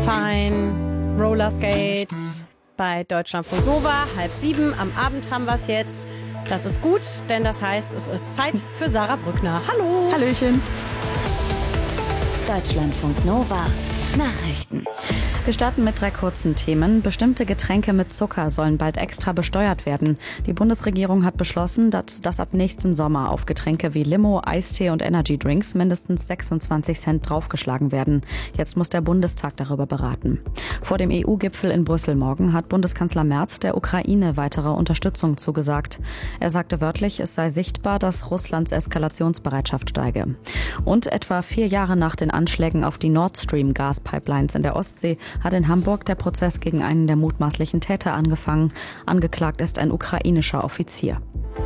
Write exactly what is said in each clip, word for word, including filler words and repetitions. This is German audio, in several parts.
Fein, Rollerskate bei Deutschlandfunk Nova, halb sieben. Am Abend haben wir es jetzt. Das ist gut, denn das heißt, es ist Zeit für Sarah Brückner. Hallo. Hallöchen. Deutschlandfunk Nova. Nachrichten. Wir starten mit drei kurzen Themen. Bestimmte Getränke mit Zucker sollen bald extra besteuert werden. Die Bundesregierung hat beschlossen, dass, dass ab nächsten Sommer auf Getränke wie Limo, Eistee und Energydrinks mindestens sechsundzwanzig Cent draufgeschlagen werden. Jetzt muss der Bundestag darüber beraten. Vor dem E U-Gipfel in Brüssel morgen hat Bundeskanzler Merz der Ukraine weitere Unterstützung zugesagt. Er sagte wörtlich, es sei sichtbar, dass Russlands Eskalationsbereitschaft steige. Und etwa vier Jahre nach den Anschlägen auf die Nord Stream-Gaspipelines in der Ostsee hat in Hamburg der Prozess gegen einen der mutmaßlichen Täter angefangen. Angeklagt ist ein ukrainischer Offizier.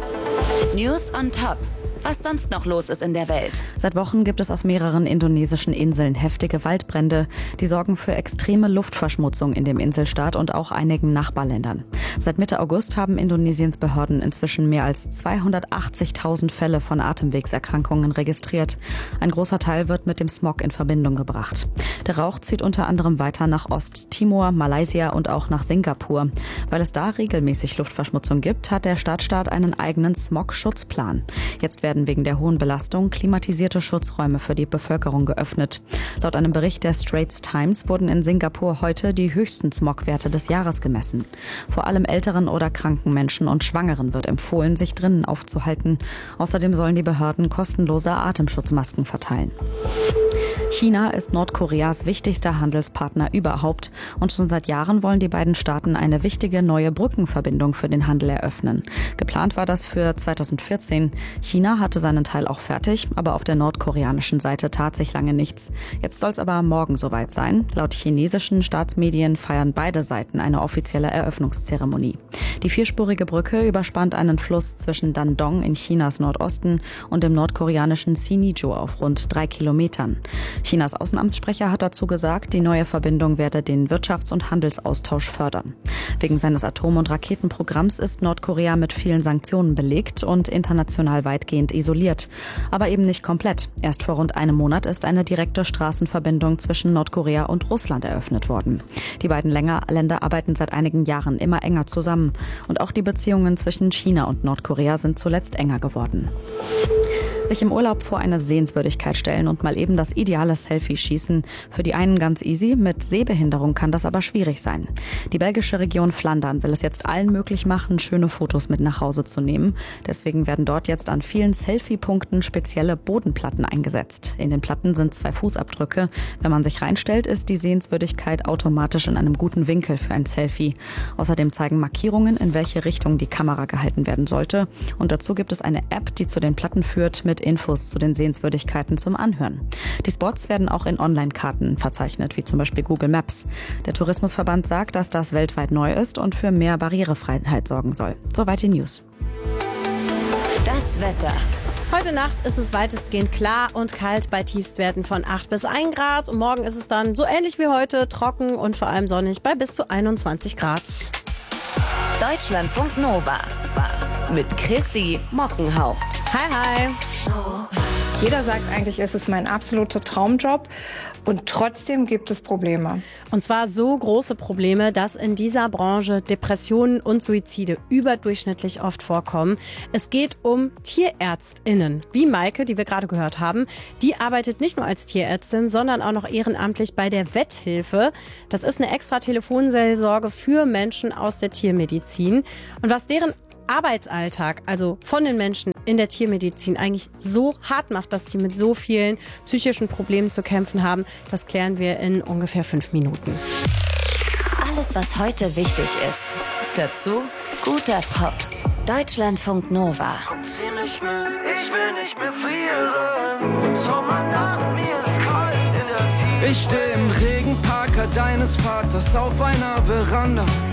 News on Top. Was sonst noch los ist in der Welt. Seit Wochen gibt es auf mehreren indonesischen Inseln heftige Waldbrände. Die sorgen für extreme Luftverschmutzung in dem Inselstaat und auch einigen Nachbarländern. Seit Mitte August haben Indonesiens Behörden inzwischen mehr als zweihundertachtzigtausend Fälle von Atemwegserkrankungen registriert. Ein großer Teil wird mit dem Smog in Verbindung gebracht. Der Rauch zieht unter anderem weiter nach Osttimor, Malaysia und auch nach Singapur. Weil es da regelmäßig Luftverschmutzung gibt, hat der Stadtstaat einen eigenen Smog-Schutzplan. Jetzt werden wegen der hohen Belastung klimatisierte Schutzräume für die Bevölkerung geöffnet. Laut einem Bericht der Straits Times wurden in Singapur heute die höchsten Smogwerte des Jahres gemessen. Vor allem älteren oder kranken Menschen und Schwangeren wird empfohlen, sich drinnen aufzuhalten. Außerdem sollen die Behörden kostenlose Atemschutzmasken verteilen. China ist Nordkoreas wichtigster Handelspartner überhaupt und schon seit Jahren wollen die beiden Staaten eine wichtige neue Brückenverbindung für den Handel eröffnen. Geplant war das für zweitausendvierzehn. China hatte seinen Teil auch fertig, aber auf der nordkoreanischen Seite tat sich lange nichts. Jetzt soll es aber morgen soweit sein. Laut chinesischen Staatsmedien feiern beide Seiten eine offizielle Eröffnungszeremonie. Die vierspurige Brücke überspannt einen Fluss zwischen Dandong in Chinas Nordosten und dem nordkoreanischen Sinŭiju auf rund drei Kilometern. Chinas Außenamtssprecher hat dazu gesagt, die neue Verbindung werde den Wirtschafts- und Handelsaustausch fördern. Wegen seines Atom- und Raketenprogramms ist Nordkorea mit vielen Sanktionen belegt und international weitgehend isoliert. Aber eben nicht komplett. Erst vor rund einem Monat ist eine direkte Straßenverbindung zwischen Nordkorea und Russland eröffnet worden. Die beiden Länder arbeiten seit einigen Jahren immer enger zusammen. Und auch die Beziehungen zwischen China und Nordkorea sind zuletzt enger geworden. Sich im Urlaub vor eine Sehenswürdigkeit stellen und mal eben das ideale Selfie schießen. Für die einen ganz easy, mit Sehbehinderung kann das aber schwierig sein. Die belgische Region Flandern will es jetzt allen möglich machen, schöne Fotos mit nach Hause zu nehmen. Deswegen werden dort jetzt an vielen Selfie-Punkten spezielle Bodenplatten eingesetzt. In den Platten sind zwei Fußabdrücke. Wenn man sich reinstellt, ist die Sehenswürdigkeit automatisch in einem guten Winkel für ein Selfie. Außerdem zeigen Markierungen, in welche Richtung die Kamera gehalten werden sollte. Und dazu gibt es eine App, die zu den Platten führt, mit Infos zu den Sehenswürdigkeiten zum Anhören. Die Spots werden auch in Online-Karten verzeichnet, wie zum Beispiel Google Maps. Der Tourismusverband sagt, dass das weltweit neu ist und für mehr Barrierefreiheit sorgen soll. Soweit die News. Das Wetter. Heute Nacht ist es weitestgehend klar und kalt bei Tiefstwerten von acht bis ein Grad. Und morgen ist es dann so ähnlich wie heute, trocken und vor allem sonnig bei bis zu einundzwanzig Grad. Deutschlandfunk Nova mit Chrissy Mockenhaupt. Hi, hi. Jeder sagt eigentlich, es ist mein absoluter Traumjob und trotzdem gibt es Probleme. Und zwar so große Probleme, dass in dieser Branche Depressionen und Suizide überdurchschnittlich oft vorkommen. Es geht um TierärztInnen, wie Maike, die wir gerade gehört haben. Die arbeitet nicht nur als Tierärztin, sondern auch noch ehrenamtlich bei der Vetthilfe. Das ist eine extra Telefonseelsorge für Menschen aus der Tiermedizin. Und was deren Arbeitsalltag, also von den Menschen in der Tiermedizin, eigentlich so hart macht, dass sie mit so vielen psychischen Problemen zu kämpfen haben, das klären wir in ungefähr fünf Minuten. Alles, was heute wichtig ist. Dazu guter Pop. Deutschlandfunk Nova. Komm, zieh mich mit, ich will nicht mehr frieren. Sommernacht, mir ist kalt in der Wiese. Ich steh im Regenparker deines Vaters auf einer Veranda.